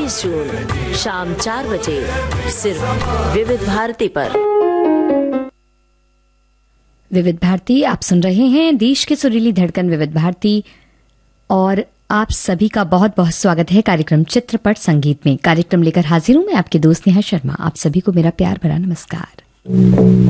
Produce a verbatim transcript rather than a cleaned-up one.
इक्कीस जून शाम चार बजे सिर्फ विविध भारती पर। विविध भारती आप सुन रहे हैं, देश की सुरीली धड़कन विविध भारती, और आप सभी का बहुत बहुत स्वागत है कार्यक्रम चित्रपट संगीत में। कार्यक्रम लेकर हाजिर हूं मैं आपके दोस्त नेहा शर्मा। आप सभी को मेरा प्यार भरा नमस्कार।